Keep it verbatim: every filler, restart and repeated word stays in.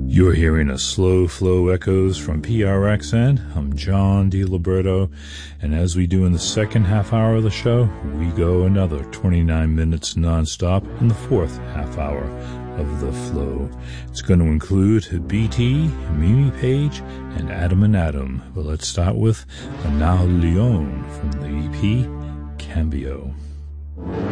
You're hearing a Slow Flow Echoes from P R X N. I'm John DiLiberto, and as we do in the second half hour of the show, we go another twenty-nine minutes nonstop in the fourth half hour of the flow. It's going to include B T, Mimi Page, and Adam and Adam. But let's start with Anal Leon from the E P Cambio.